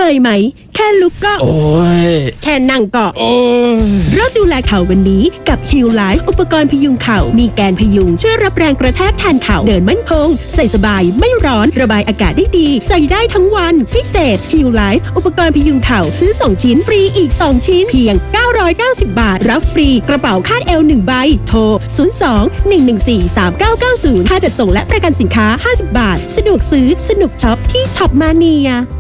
ยไหมแค่ลุกก็โอ้ยแค่นั่งก็โอ้ยเริ่มดูแลเข่าวันนี้กับ Heal Life อุปกรณ์พยุงเข่ามีแกนพยุงช่วยรับแรงกระแทกแทนเข่าเดินมั่นคงใส่สบายไม่ร้อนระบายอากาศได้ดีใส่ได้ทั้งวันพิเศษ Heal Life อุปกรณ์พยุงเข่าซื้อ2ชิ้นฟรีอีก2ชิ้นเพียง990 บาทรับฟรีกระเป๋าคาดเอว1ใบโทร02-114-3990ค่าจัดส่งและประกันสินค้า50 บาทสะดวกซื้อสนุกช็อปที่ช็อปมาเนีย